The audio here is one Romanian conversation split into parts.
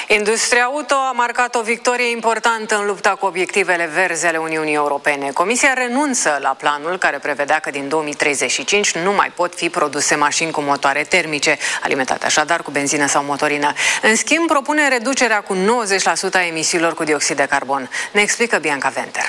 Industria auto a marcat o victorie importantă în lupta cu obiectivele verzi ale Uniunii Europene. Comisia renunță la planul care prevedea că din 2035 nu mai pot fi produse mașini cu motoare termice, alimentate așadar cu benzină sau motorină. În schimb, propune reducerea cu 90% a emisiilor cu dioxid de carbon. Ne explică Bianca Venter.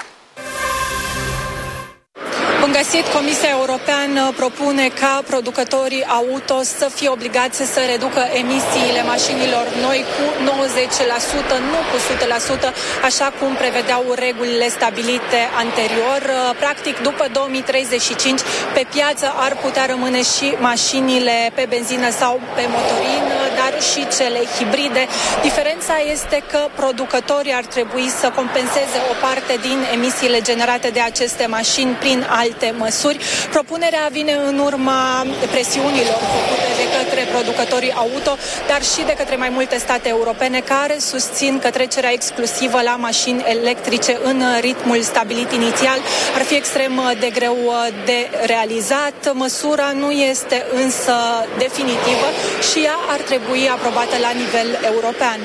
Bun găsit, Comisia Europeană propune ca producătorii auto să fie obligați să reducă emisiile mașinilor noi cu 90%, nu cu 100%, așa cum prevedeau regulile stabilite anterior. Practic, după 2035, pe piață ar putea rămâne și mașinile pe benzină sau pe motorină, dar și cele hibride. Diferența este că producătorii ar trebui să compenseze o parte din emisiile generate de aceste mașini prin alte măsuri. Propunerea vine în urma presiunilor făcute de către producătorii auto, dar și de către mai multe state europene care susțin că trecerea exclusivă la mașini electrice în ritmul stabilit inițial ar fi extrem de greu de realizat. Măsura nu este însă definitivă și ea ar trebui aprobată la nivel european.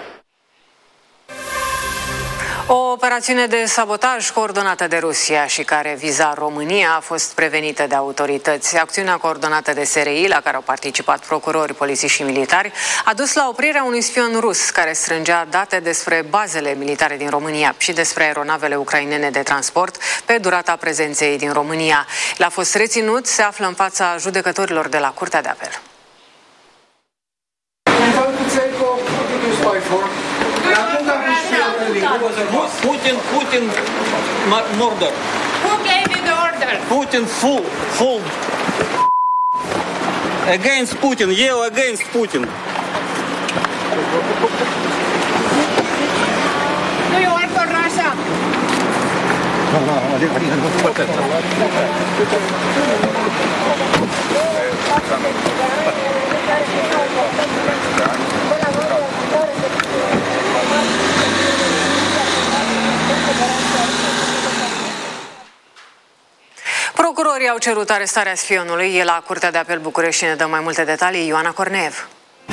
O operațiune de sabotaj coordonată de Rusia și care viza România a fost prevenită de autorități. Acțiunea coordonată de SRI, la care au participat procurori, polițiști și militari, a dus la oprirea unui spion rus care strângea date despre bazele militare din România și despre aeronavele ucrainene de transport pe durata prezenței din România. L-a fost reținut, se află în fața judecătorilor de la Curtea de Apel. Putin murder. Who gave you the order? Putin full. Against Putin, eu against Putin. Do you work for Russia? Procurorii au cerut arestarea spionului. E la Curtea de Apel București și ne dă mai multe detalii Ioana Corneev.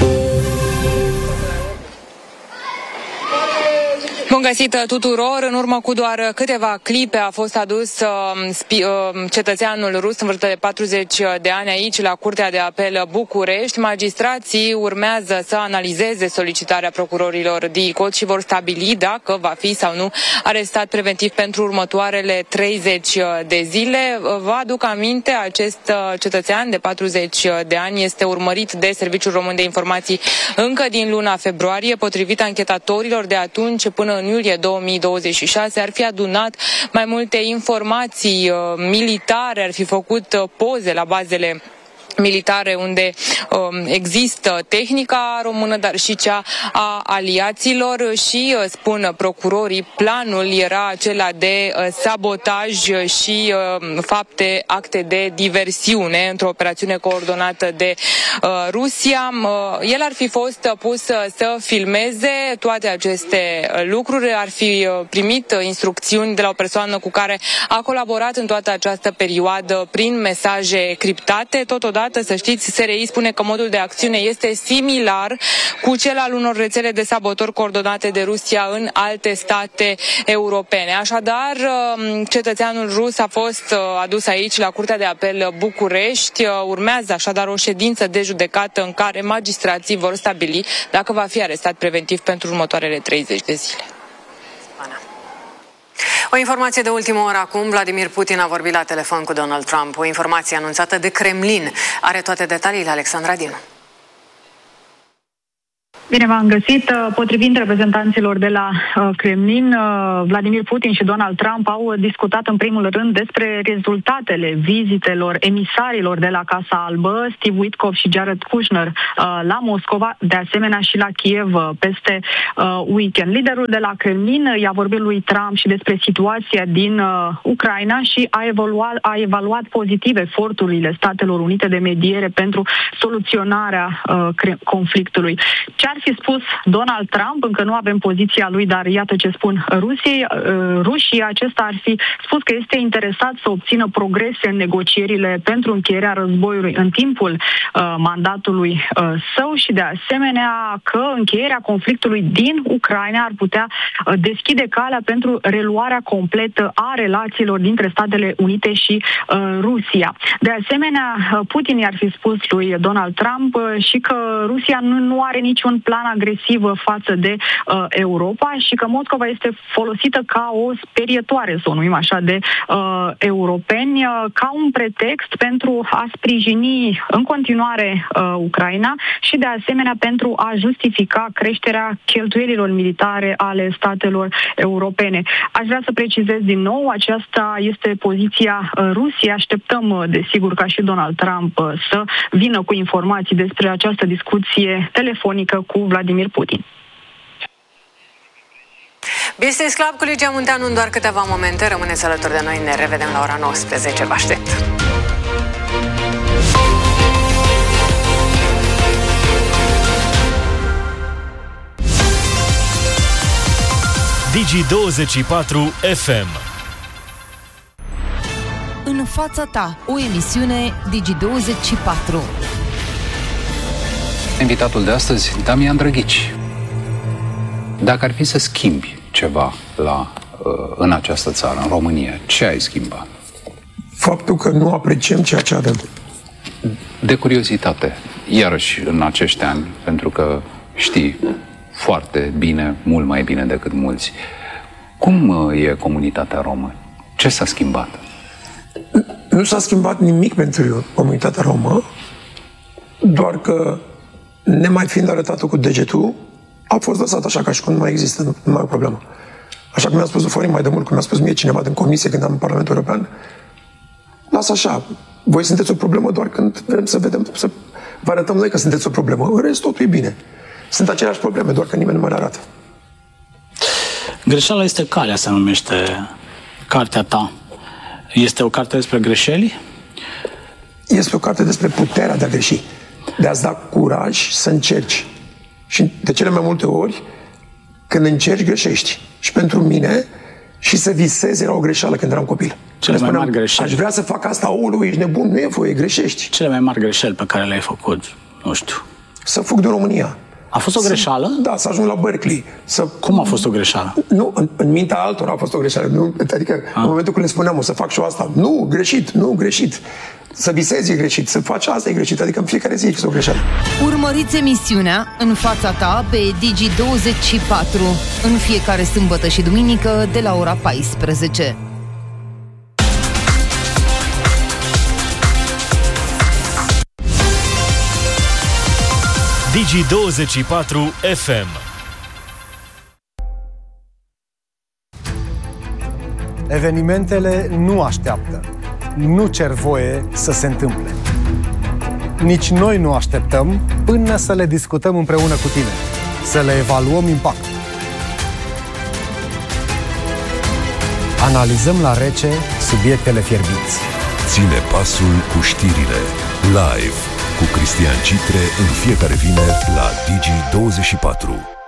Bun găsit tuturor! În urmă cu doar câteva clipe a fost adus cetățeanul rus în vârstă de 40 de ani aici, la Curtea de Apel București. Magistrații urmează să analizeze solicitarea procurorilor DICOT și vor stabili dacă va fi sau nu arestat preventiv pentru următoarele 30 de zile. Vă aduc aminte, acest cetățean de 40 de ani este urmărit de Serviciul Român de Informații încă din luna februarie. Potrivit anchetatorilor de atunci, până în iulie 2026 ar fi adunat mai multe informații militare, ar fi făcut poze la bazele militare unde există tehnica română, dar și cea a aliaților și, spun procurorii, planul era acela de sabotaj și acte de diversiune într-o operațiune coordonată de Rusia. El ar fi fost pus să filmeze toate aceste lucruri, ar fi primit instrucțiuni de la o persoană cu care a colaborat în toată această perioadă prin mesaje criptate. Totodată, să știți, SRI spune că modul de acțiune este similar cu cel al unor rețele de sabotori coordonate de Rusia în alte state europene. Așadar, cetățeanul rus a fost adus aici la Curtea de Apel București. Urmează așadar o ședință de judecată în care magistrații vor stabili dacă va fi arestat preventiv pentru următoarele 30 de zile. O informație de ultimă oră acum. Vladimir Putin a vorbit la telefon cu Donald Trump. O informație anunțată de Kremlin. Are toate detaliile Alexandra Dinu. Bine v-am găsit. Potrivit reprezentanților de la Kremlin, Vladimir Putin și Donald Trump au discutat în primul rând despre rezultatele vizitelor emisarilor de la Casa Albă, Steve Witkoff și Jared Kushner, la Moscova, de asemenea și la Kiev peste weekend. Liderul de la Kremlin i-a vorbit lui Trump și despre situația din Ucraina și a evaluat pozitiv eforturile Statelor Unite de mediere pentru soluționarea conflictului. Ce ar fi spus Donald Trump, încă nu avem poziția lui, dar iată ce spun rușii, acesta ar fi spus că este interesat să obțină progrese în negocierile pentru încheierea războiului în timpul mandatului său și de asemenea că încheierea conflictului din Ucraina ar putea deschide calea pentru reluarea completă a relațiilor dintre Statele Unite și Rusia. De asemenea, Putin i-ar fi spus lui Donald Trump și că Rusia nu are niciun plan agresiv față de Europa și că Moscova este folosită ca o sperietoare, să o numim așa, de europeni, ca un pretext pentru a sprijini în continuare Ucraina și de asemenea pentru a justifica creșterea cheltuielilor militare ale statelor europene. Aș vrea să precizez din nou, aceasta este poziția Rusiei. Așteptăm, desigur, ca și Donald Trump să vină cu informații despre această discuție telefonică cu Vladimir Putin. Business Club cu Ligia Munteanu în doar câteva momente. Rămâneți alături de noi, ne revedem la ora 19. Vă aștept! Digi24 FM. În fața ta, o emisiune Digi24. Invitatul de astăzi, Damian Drăghici. Dacă ar fi să schimbi ceva în această țară, în România, ce ai schimbat? Faptul că nu apreciem ceea ce avem. De curiozitate, iarăși în acești ani, pentru că știi foarte bine, mult mai bine decât mulți, cum e comunitatea romă? Ce s-a schimbat? Nu s-a schimbat nimic pentru comunitatea romă, doar că, nemai fiind arătat-o cu degetul, a fost lăsat așa, ca și cum nu mai există, nu mai e o problemă. Așa cum mi-a spus Florin mai de mult, cum mi-a spus mie cineva din comisie când am în Parlamentul European, lasă așa, voi sunteți o problemă doar când vrem să vedem, să vă arătăm noi că sunteți o problemă. În rest, totul e bine. Sunt aceleași probleme, doar că nimeni nu mai le arată. Greșeala este calea, se numește cartea ta. Este o carte despre greșeli? Este o carte despre puterea de a greși. De a-ți da curaj să încerci. Și de cele mai multe ori, când încerci, greșești. Și pentru mine, și să visezi era o greșeală când eram copil. Cele mai mari greșeli. Aș vrea să fac asta, olu, ești nebun, nu e voie, greșești. Cele mai mari greșeli pe care le-ai făcut, nu știu. Să fug din România. A fost o greșeală? Da, să ajung la Berkeley. Cum a fost o greșeală? Nu, în mintea altora a fost o greșeală. Nu, adică în momentul când le spuneam, o să fac și eu asta. Nu, greșit. Să visezi e greșit, să faci asta e greșit. Adică în fiecare zi există o greșeală. Urmăriți emisiunea În fața ta pe Digi24 în fiecare sâmbătă și duminică de la ora 14. Digi24 FM. Evenimentele nu așteaptă. Nu cer voie să se întâmple. Nici noi nu așteptăm până să le discutăm împreună cu tine, să le evaluăm impactul. Analizăm la rece subiectele fierbinți. Ține pasul cu știrile. Live cu Cristian Citre în fiecare vineri la Digi24.